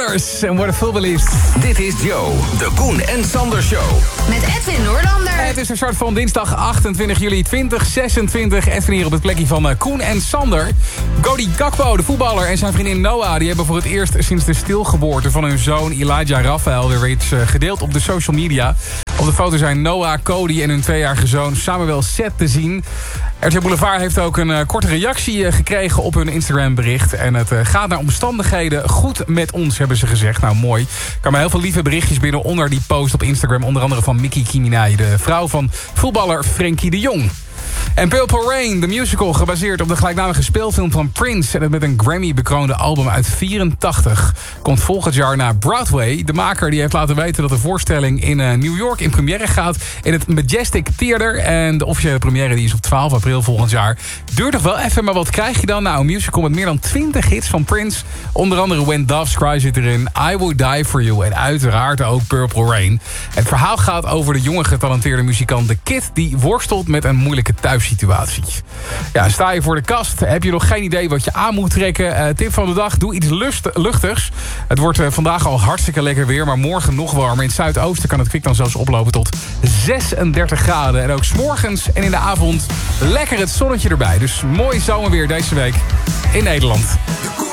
Brothers en What a Fool Believes. Dit is Joe, de Koen en Sander Show. Met Edwin Noorlander. Het is de start van dinsdag 28 juli 2026. Edwin hier op het plekje van Koen en Sander. Cody Gakpo, de voetballer, en zijn vriendin Noah... die hebben voor het eerst sinds de stilgeboorte van hun zoon Elijah Raphael... weer iets gedeeld op de social media. Op de foto zijn Noah, Cody en hun 2-jarige zoon Samuel Seth te zien. RTL Boulevard heeft ook een korte reactie gekregen op hun Instagram-bericht. En het gaat naar omstandigheden goed met ons, hebben ze gezegd. Nou, mooi. Er kwamen heel veel lieve berichtjes binnen onder die post op Instagram. Onder andere van Mickey Kiminai, de vrouw van voetballer Frenkie de Jong. En Purple Rain, de musical, gebaseerd op de gelijknamige speelfilm van Prince... en het met een Grammy-bekroonde album uit 84. Komt volgend jaar naar Broadway. De maker die heeft laten weten dat de voorstelling in New York in première gaat... in het Majestic Theater. En de officiële première die is op 12 april volgend jaar. Duurt nog wel even, maar wat krijg je dan? Nou, een musical met meer dan 20 hits van Prince. Onder andere When Doves Cry zit erin, I Would Die For You... en uiteraard ook Purple Rain. Het verhaal gaat over de jonge getalenteerde muzikant The Kid... die worstelt met een moeilijke thuissituatie. Ja, sta je voor de kast, heb je nog geen idee wat je aan moet trekken. Tip van de dag, doe iets luchtigs. Het wordt vandaag al hartstikke lekker weer, maar morgen nog warmer. In het zuidoosten kan het kwik dan zelfs oplopen tot 36 graden. En ook 's morgens en in de avond lekker het zonnetje erbij. Dus mooi zomerweer deze week in Nederland.